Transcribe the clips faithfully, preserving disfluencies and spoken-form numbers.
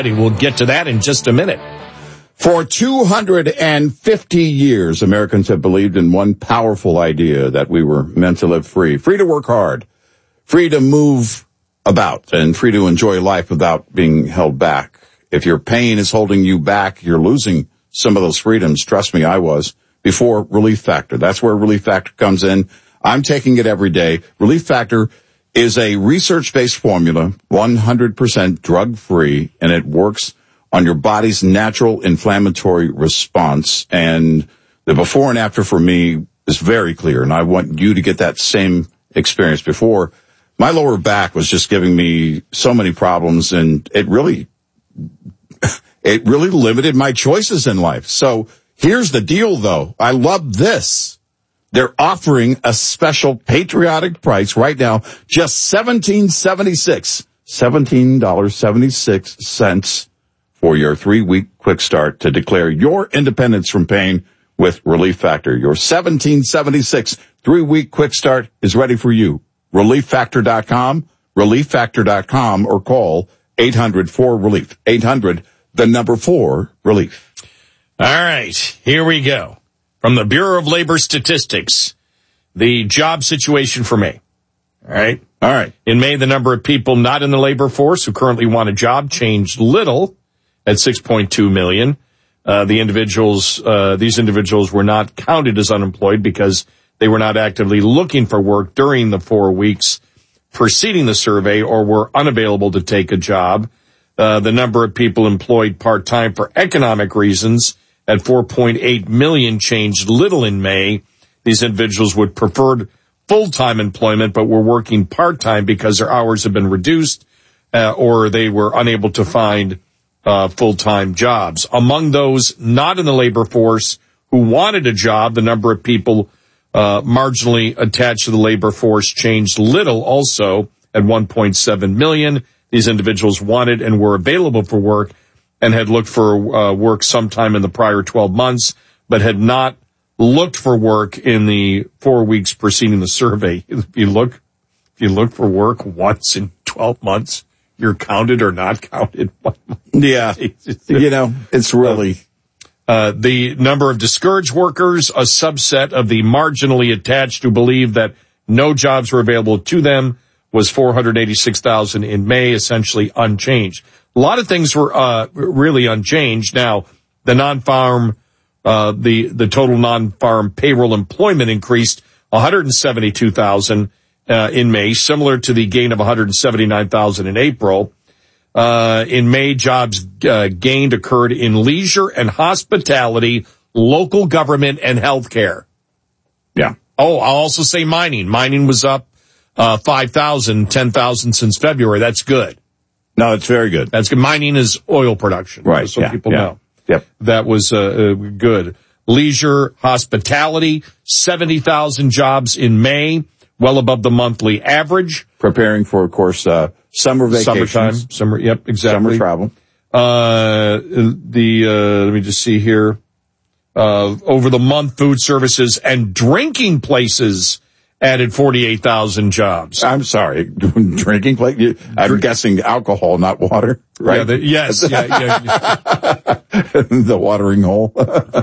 We'll get to that in just a minute. For two hundred fifty years, Americans have believed in one powerful idea, that we were meant to live free, free to work hard, free to move about, and free to enjoy life without being held back. If your pain is holding you back, you're losing some of those freedoms. Trust me, I was before Relief Factor. That's where Relief Factor comes in. I'm taking it every day. Relief Factor is a research-based formula, one hundred percent drug-free, and it works on your body's natural inflammatory response. And the before and after for me is very clear, and I want you to get that same experience. Before, my lower back was just giving me so many problems, and it really, it really limited my choices in life. So here's the deal, though. I love this. They're offering a special patriotic price right now, just seventeen seventy-six, seventeen dollars and seventy-six cents for your three-week quick start to declare your independence from pain with Relief Factor. Your seventeen seventy-six three-week quick start is ready for you. relief factor dot com, relief factor dot com, or call eight hundred four relief. eight hundred, the number four, relief. All right, here we go. From the Bureau of Labor Statistics, the job situation for May. All right. All right. In May, the number of people not in the labor force who currently want a job changed little at six point two million. Uh, the individuals, uh, these individuals were not counted as unemployed because they were not actively looking for work during the four weeks preceding the survey or were unavailable to take a job. Uh, the number of people employed part-time for economic reasons at four point eight million changed little in May. These individuals would prefer full-time employment but were working part-time because their hours have been reduced uh, or they were unable to find uh, full-time jobs. Among those not in the labor force who wanted a job, the number of people uh, marginally attached to the labor force changed little also at one point seven million. These individuals wanted and were available for work and had looked for uh, work sometime in the prior twelve months, but had not looked for work in the four weeks preceding the survey. If you look, if you look for work once in twelve months, you're counted or not counted. Yeah, you know, it's really... Uh, the number of discouraged workers, a subset of the marginally attached who believe that no jobs were available to them, was four hundred eighty-six thousand in May, essentially unchanged. A lot of things were uh really unchanged. Now, the non-farm, uh the the total non-farm payroll employment increased one hundred seventy-two thousand uh in May, similar to the gain of one hundred seventy-nine thousand in April. Uh in May, jobs uh, gained occurred in leisure and hospitality, local government, and healthcare. Yeah. Oh, I'll also say mining. Mining was up uh five thousand, ten thousand since February. That's good. No, it's very good. That's good. Mining is oil production. Right. So yeah, people yeah. know. Yep. That was uh, uh, good. Leisure, hospitality, seventy thousand jobs in May, well above the monthly average. Preparing for, of course, uh, summer vacations. Summertime. Summer, yep, exactly. Summer travel. Uh, the, uh, let me just see here. Uh, over the month, food services and drinking places added forty-eight thousand jobs. I'm sorry, drinking place? I'm Drink. guessing alcohol, not water, right? Yeah, the, yes, yeah, yeah. yeah. The watering hole.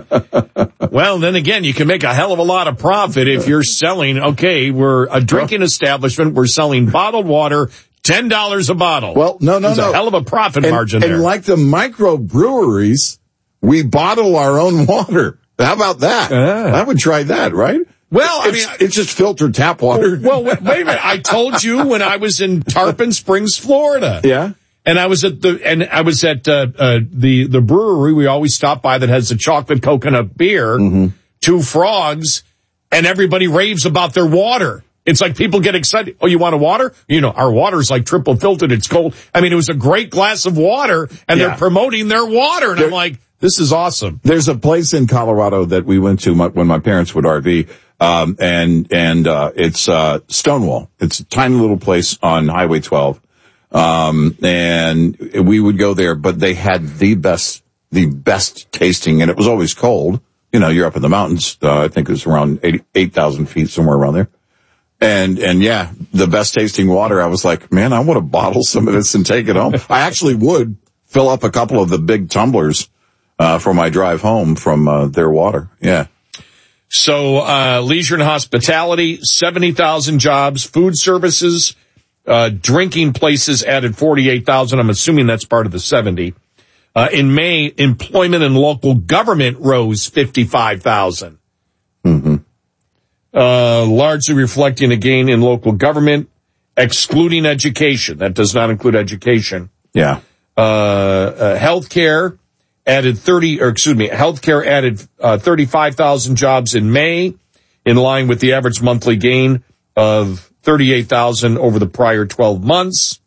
Well, then again, you can make a hell of a lot of profit if you're selling, okay, we're a drinking establishment, we're selling bottled water, ten dollars a bottle. Well, no, no, There's no. a hell of a profit and, margin there. And like the microbreweries, we bottle our own water. How about that? Uh. I would try that, right? Well, I it's, mean, it's just filtered tap water. Well, wait, wait a minute. I told you when I was in Tarpon Springs, Florida. Yeah. And I was at the, and I was at, uh, uh, the, the brewery we always stop by that has the chocolate coconut beer, mm-hmm. Two Frogs, and everybody raves about their water. It's like people get excited. Oh, you want a water? You know, our water's like triple filtered. It's cold. I mean, it was a great glass of water and yeah. they're promoting their water. And there, I'm like, this is awesome. There's a place in Colorado that we went to my, when my parents would R V. Um, and, and, uh, it's, uh, Stonewall. It's a tiny little place on Highway twelve. Um, and we would go there, but they had the best, the best tasting, and it was always cold. You know, you're up in the mountains. Uh, I think it was around eight thousand feet, somewhere around there. And, and yeah, the best tasting water. I was like, man, I want to bottle some of this and take it home. I actually would fill up a couple of the big tumblers uh, for my drive home from uh, their water. Yeah. So uh, leisure and hospitality, seventy thousand jobs. Food services, uh, drinking places added forty-eight thousand. I'm assuming that's part of the seventy. Uh, in May, employment in local government rose fifty-five thousand. Mm-hmm. Uh, largely reflecting a gain in local government, excluding education. That does not include education. Yeah. Uh, uh healthcare added thirty, or excuse me, healthcare added uh, thirty-five thousand jobs in May, in line with the average monthly gain of thirty-eight thousand over the prior twelve months.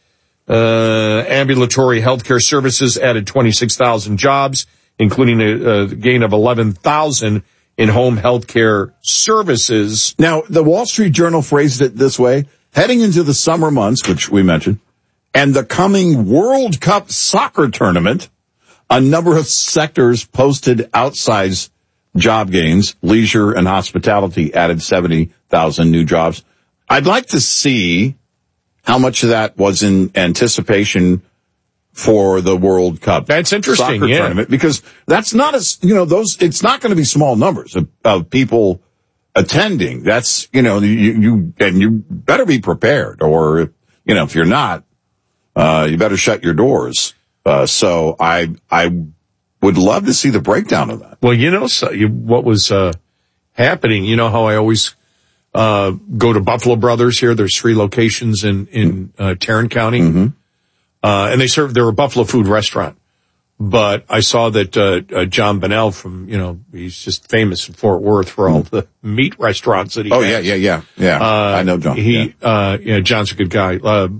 Uh, ambulatory healthcare services added twenty-six thousand jobs, including a, a gain of eleven thousand in home healthcare services. Now, the Wall Street Journal phrased it this way: heading into the summer months, which we mentioned, and the coming World Cup soccer tournament, a number of sectors posted outsized job gains. Leisure and hospitality added seventy thousand new jobs. I'd like to see how much of that was in anticipation for the World Cup. That's interesting, soccer yeah. tournament, because that's not as, you know, those, it's not going to be small numbers of, of people attending. That's, you know, you, you, and you better be prepared, or, you know, if you're not, uh, you better shut your doors. Uh, so I, I would love to see the breakdown of that. Well, you know, so you, what was, uh, happening, you know how I always, uh, go to Buffalo Brothers here. There's three locations in, in, uh, Tarrant County. Mm-hmm. Uh, and they serve, they're a Buffalo food restaurant. But I saw that, uh, uh, John Bonnell from, you know, he's just famous in Fort Worth for all the meat restaurants that he Oh, has. yeah, yeah, yeah, yeah. Uh, I know John. He, yeah. uh, you know, John's a good guy. Uh,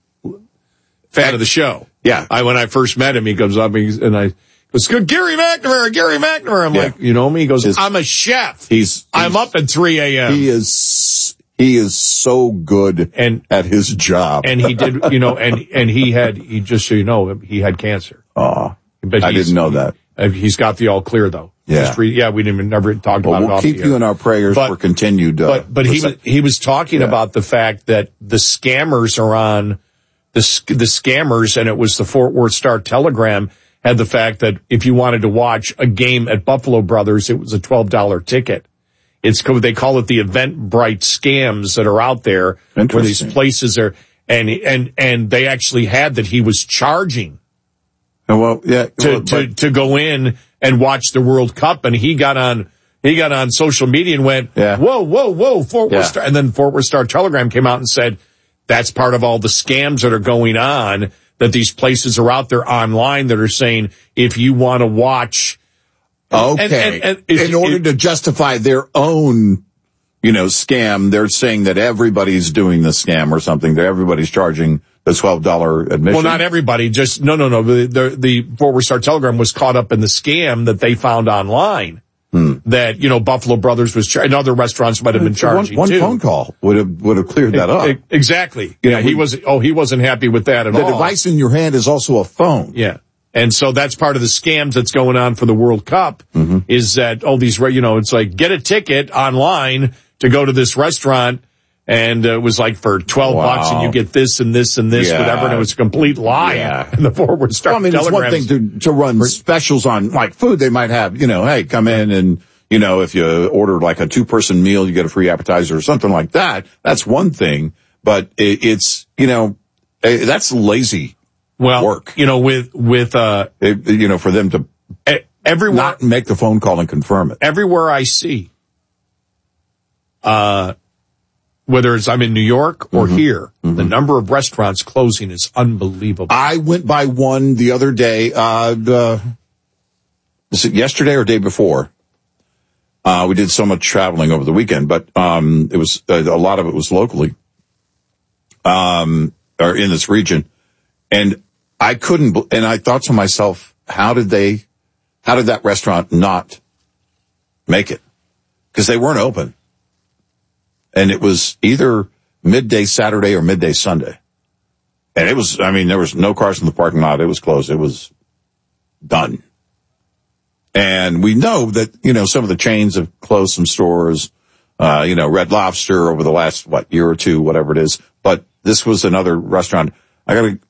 fan of the show. Yeah. I, when I first met him, he comes up and, and I goes, good, Gary McNamara, Gary McNamara. I'm Yeah. like, you know me? He goes, His, I'm a chef. He's, he's, I'm up at three a.m. He is, he is so good and, at his job. And he did, you know, and, and he had, he just so you know, he had cancer. Oh, But I didn't know that. Uh, he's got the all clear though. Yeah. Just re- yeah, we didn't even never talked well, about we'll it off keep the you air. in our prayers but, for continued. Uh, but but he was he was talking yeah. about the fact that the scammers are on the the scammers, and it was the Fort Worth Star Telegram had the fact that if you wanted to watch a game at Buffalo Brothers, it was a twelve dollar ticket. It's they call it the Eventbrite scams that are out there, where these places are, and and and they actually had that he was charging. Well, yeah, to, well, to, to go in and watch the World Cup. And he got on, he got on social media and went, yeah. whoa, whoa, whoa, Fort yeah. Worth Star. And then Fort Worth Star Telegram came out and said, that's part of all the scams that are going on, that these places are out there online that are saying, if you want to watch. Okay. And, and, and if, in order if, to justify their own, you know, scam, they're saying that everybody's doing the scam or something, that everybody's charging the twelve dollar admission. Well, not everybody, just, no, no, no. The, the, the Fort Worth Star Telegram was caught up in the scam that they found online. Hmm. That, you know, Buffalo Brothers was, char- and other restaurants might have been charging one, one too. One phone call would have, would have cleared that up. Exactly. You yeah, know, he we, was, oh, he wasn't happy with that at the all. The device in your hand is also a phone. Yeah. And so that's part of the scams that's going on for the World Cup, mm-hmm. is that, oh, these, you know, it's like, get a ticket online to go to this restaurant, and uh, it was like for twelve wow. bucks, and you get this and this and this, yeah. whatever, and it was a complete lie. Yeah. And the Fort Worth Star well, I mean, it's one thing to, to run specials on, like, food. They might have, you know, hey, come in and, you know, if you order like a two-person meal, you get a free appetizer or something like that. That's one thing. But it, it's, you know, that's lazy well, work. You know, with, with, uh, it, you know, for them to everywhere, not make the phone call and confirm it. Everywhere I see, uh, whether it's I'm in New York or mm-hmm. here, mm-hmm. the number of restaurants closing is unbelievable. I went by one the other day, uh, the, was it yesterday or day before? Uh, we did so much traveling over the weekend, but, um, it was, uh, a lot of it was locally, um, or in this region. And I couldn't, and I thought to myself, how did they, how did that restaurant not make it? Because they weren't open. And it was either midday Saturday or midday Sunday. And it was, I mean, there was no cars in the parking lot. It was closed. It was done. And we know that, you know, some of the chains have closed some stores, uh, you know, Red Lobster over the last, what, year or two, whatever it is. But this was another restaurant. I gotta,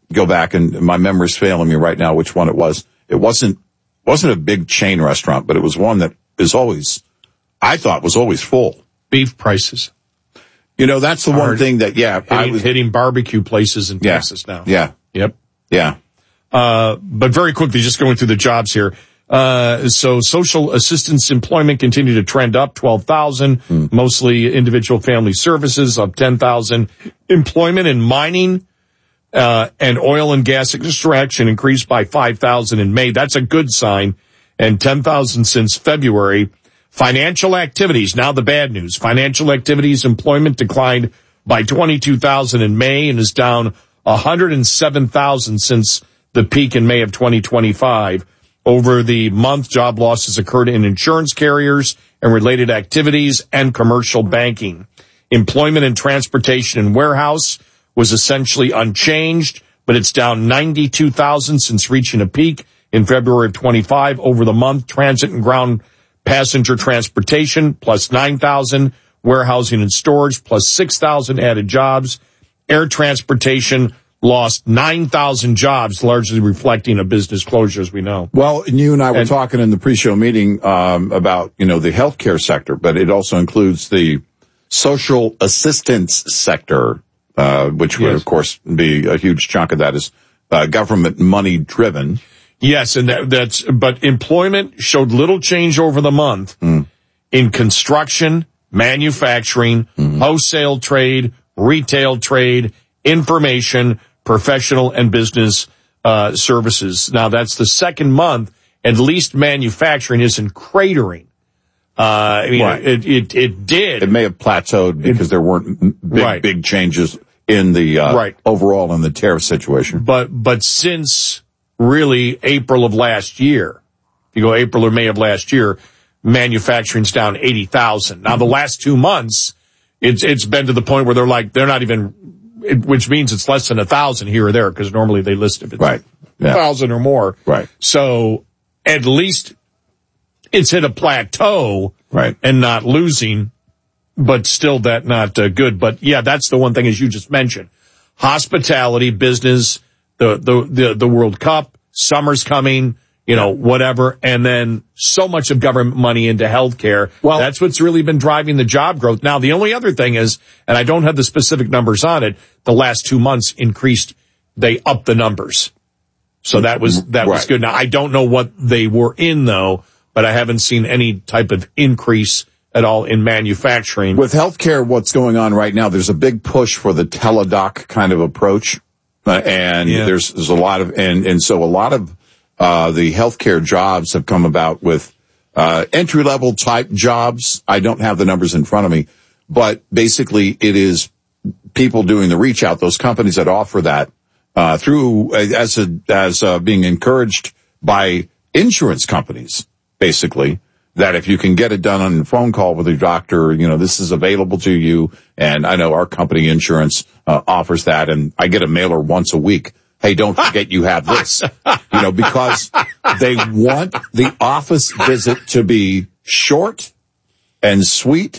go back, and my memory's failing me right now which one it was. It wasn't wasn't a big chain restaurant, but it was one that is always, I thought, was always full. Beef prices. You know, that's the Hard. one thing that, yeah. Hitting, I was hitting barbecue places in yeah, Texas now. Yeah. Yep. Yeah. Uh, but very quickly, just going through the jobs here. Uh, so social assistance employment continued to trend up, twelve thousand, mm. mostly individual family services, up ten thousand. Employment in mining, uh, and oil and gas extraction increased by five thousand in May. That's a good sign. And ten thousand since February. Financial activities, now the bad news. Financial activities employment declined by twenty-two thousand in May and is down one hundred seven thousand since the peak in May of twenty twenty-five. Over the month, job losses occurred in insurance carriers and related activities and commercial banking. Employment in transportation and warehouse was essentially unchanged, but it's down ninety-two thousand since reaching a peak in February of twenty-five. Over the month, transit and ground passenger transportation plus nine thousand, warehousing and storage plus six thousand added jobs. Air transportation lost nine thousand jobs, largely reflecting a business closure, as we know. Well, and you and I were and, talking in the pre-show meeting um, about, you know, the healthcare sector, but it also includes the social assistance sector, uh, which would, yes. of course, be a huge chunk of that is uh, government money driven. Yes, and that, that's, but employment showed little change over the month mm. in construction, manufacturing, mm. wholesale trade, retail trade, information, professional and business uh services. Now, that's the second month, at least manufacturing isn't cratering. Uh, I mean, right. it, it, it did. It may have plateaued because it, there weren't big, right. big changes in the, uh, right. overall in the tariff situation. But, but since really April of last year, if you go April or May of last year, manufacturing's down eighty thousand. Now, the last two months, it's, it's been to the point where they're like, they're not even, It, which means it's less than a thousand here or there, because normally they list if it's right. yeah. a thousand or more. Right. So at least it's hit a plateau, right, and not losing, but still that not uh, good. But yeah, that's the one thing, as you just mentioned, hospitality, business, the the the, the World Cup, summer's coming. You know, whatever, and then so much of government money into healthcare. Well, that's what's really been driving the job growth. Now, the only other thing is, and I don't have the specific numbers on it, the last two months increased, they upped the numbers. So that was, that was right. good. Now, I don't know what they were in, though, but I haven't seen any type of increase at all in manufacturing. With healthcare, what's going on right now, there's a big push for the teledoc kind of approach. Uh, and yeah. there's, there's a lot of, and, and so a lot of, Uh, the healthcare jobs have come about with, uh, entry-level type jobs. I don't have the numbers in front of me, but basically it is people doing the reach out, those companies that offer that, uh, through, as a, as, uh, being encouraged by insurance companies, basically, that if you can get it done on a phone call with your doctor, you know, this is available to you. And I know our company insurance, uh, offers that, and I get a mailer once a week. Hey, don't forget you have this, you know, because they want the office visit to be short and sweet.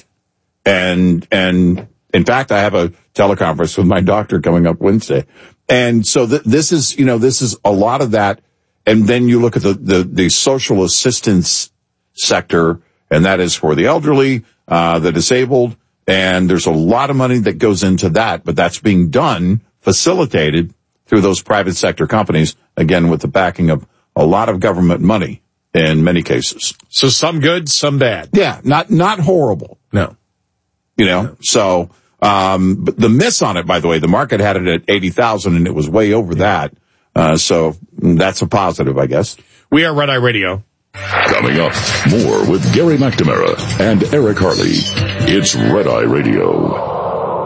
And, and in fact, I have a teleconference with my doctor coming up Wednesday. And so th- this is, you know, this is a lot of that. And then you look at the, the, the social assistance sector, and that is for the elderly, uh, the disabled. And there's a lot of money that goes into that, but that's being done, facilitated through those private sector companies, again, with the backing of a lot of government money in many cases. So some good, some bad. Yeah, not not horrible. No. You know, no. so um but the miss on it, by the way, the market had it at eighty thousand, and it was way over yeah. that. Uh so that's a positive, I guess. We are Red Eye Radio. Coming up, more with Gary McNamara and Eric Harley. It's Red Eye Radio.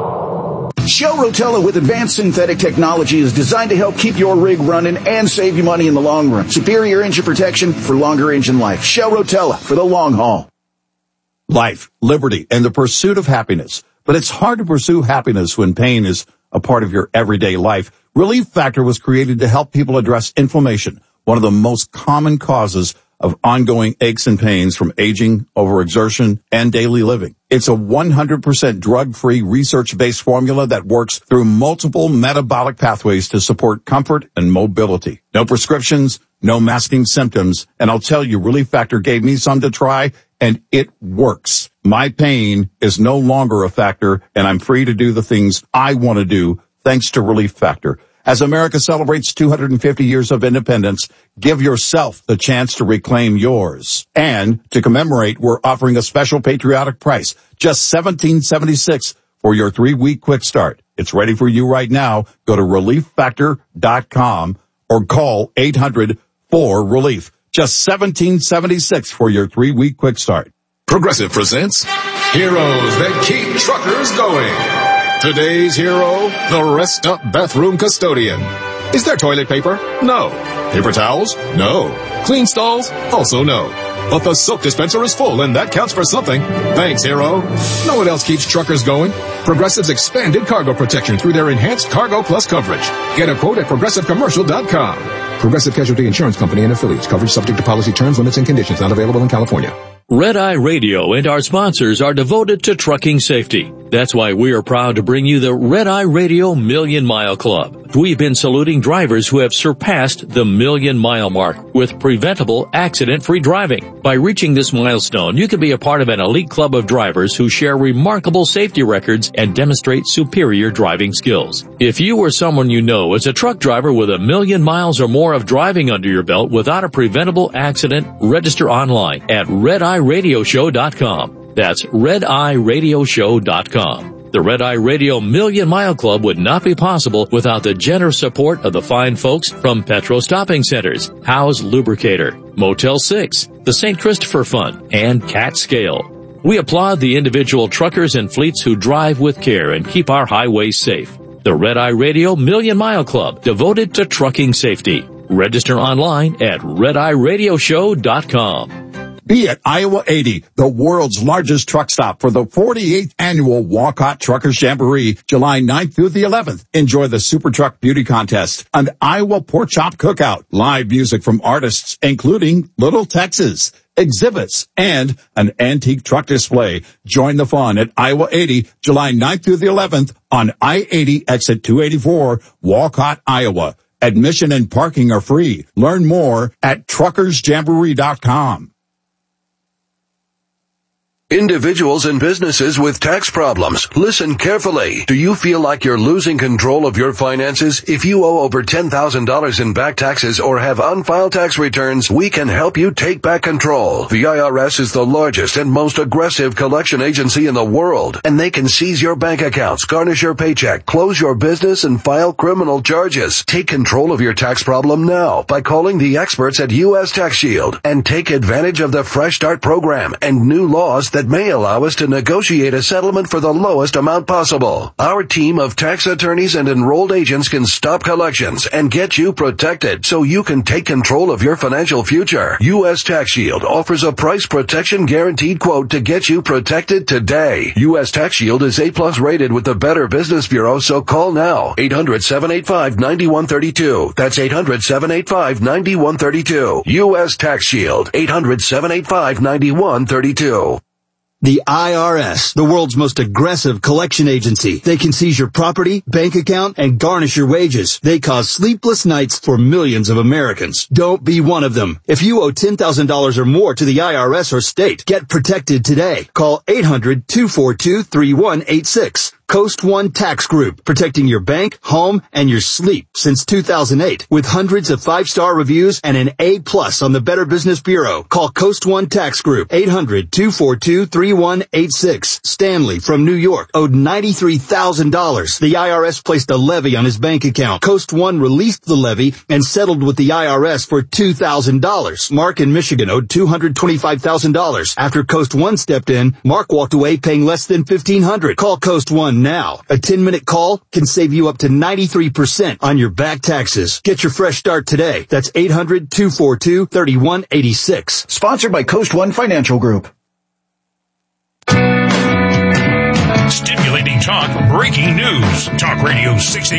Shell Rotella with advanced synthetic technology is designed to help keep your rig running and save you money in the long run. Superior engine protection for longer engine life. Shell Rotella for the long haul. Life, liberty, and the pursuit of happiness. But it's hard to pursue happiness when pain is a part of your everyday life. Relief Factor was created to help people address inflammation, one of the most common causes of ongoing aches and pains from aging, overexertion, and daily living. It's a one hundred percent drug-free, research-based formula that works through multiple metabolic pathways to support comfort and mobility. No prescriptions, no masking symptoms, and I'll tell you, Relief Factor gave me some to try, and it works. My pain is no longer a factor, and I'm free to do the things I want to do thanks to Relief Factor. As America celebrates two hundred fifty years of independence, give yourself the chance to reclaim yours. And to commemorate, we're offering a special patriotic price, just seventeen seventy-six for your three-week quick start. It's ready for you right now. Go to relief factor dot com or call eight hundred four relief. Just seventeen seventy-six for your three-week quick start. Progressive presents Heroes That Keep Truckers Going. Today's hero, the Rest Up Bathroom Custodian. Is there toilet paper? No. Paper towels? No. Clean stalls? Also no. But the soap dispenser is full, and that counts for something. Thanks, hero. Know what else keeps truckers going? Progressive's expanded cargo protection through their enhanced Cargo Plus coverage. Get a quote at progressive commercial dot com. Progressive Casualty Insurance Company and affiliates. Coverage subject to policy terms, limits, and conditions. Not available in California. Red Eye Radio and our sponsors are devoted to trucking safety. That's why we are proud to bring you the Red Eye Radio Million Mile Club. We've been saluting drivers who have surpassed the million mile mark with preventable accident-free driving. By reaching this milestone, you can be a part of an elite club of drivers who share remarkable safety records and demonstrate superior driving skills. If you or someone you know is a truck driver with a million miles or more of driving under your belt without a preventable accident, register online at red eye radio show dot com. That's red eye radio show dot com. The Red Eye Radio Million Mile Club would not be possible without the generous support of the fine folks from Petro Stopping Centers, Howe's Lubricator, Motel six, the Saint Christopher Fund, and Cat Scale. We applaud the individual truckers and fleets who drive with care and keep our highways safe. The Red Eye Radio Million Mile Club, devoted to trucking safety. Register online at red eye radio show dot com. Be at Iowa eighty, the world's largest truck stop for the forty-eighth annual Walcott Truckers Jamboree, July ninth through the eleventh. Enjoy the Super Truck Beauty Contest, an Iowa Pork Chop Cookout, live music from artists including Little Texas, exhibits, and an antique truck display. Join the fun at Iowa eighty, July ninth through the eleventh on I eighty exit two eighty-four, Walcott, Iowa. Admission and parking are free. Learn more at truckers jamboree dot com. Individuals and businesses with tax problems, listen carefully. Do you feel like you're losing control of your finances? If you owe over ten thousand dollars in back taxes or have unfiled tax returns, we can help you take back control. The I R S is the largest and most aggressive collection agency in the world, and they can seize your bank accounts, garnish your paycheck, close your business, and file criminal charges. Take control of your tax problem now by calling the experts at U S Tax Shield and take advantage of the Fresh Start program and new laws that that may allow us to negotiate a settlement for the lowest amount possible. Our team of tax attorneys and enrolled agents can stop collections and get you protected so you can take control of your financial future. U S Tax Shield offers a price protection guaranteed quote to get you protected today. U S Tax Shield is A plus rated with the Better Business Bureau, so call now. eight hundred, seven eight five, nine one three two. That's eight hundred, seven eight five, nine one three two. U S Tax Shield. eight hundred, seven eight five, nine one three two. The I R S, the world's most aggressive collection agency. They can seize your property, bank account, and garnish your wages. They cause sleepless nights for millions of Americans. Don't be one of them. If you owe ten thousand dollars or more to the I R S or state, get protected today. Call eight hundred, two four two, three one eight six. Coast One Tax Group, protecting your bank, home, and your sleep since two thousand eight. With hundreds of five-star reviews and an A plus on the Better Business Bureau. Call Coast One Tax Group, eight hundred, two four two, three one eight six. Stanley from New York owed ninety-three thousand dollars. The I R S placed a levy on his bank account. Coast One released the levy and settled with the I R S for two thousand dollars. Mark in Michigan owed two hundred twenty-five thousand dollars. After Coast One stepped in, Mark walked away paying less than fifteen hundred dollars. Call Coast One now. A ten-minute call can save you up to ninety-three percent on your back taxes. Get your fresh start today. That's eight hundred, two four two, three one eight six. Sponsored by Coast One Financial Group. Stimulating talk, breaking news. Talk Radio sixty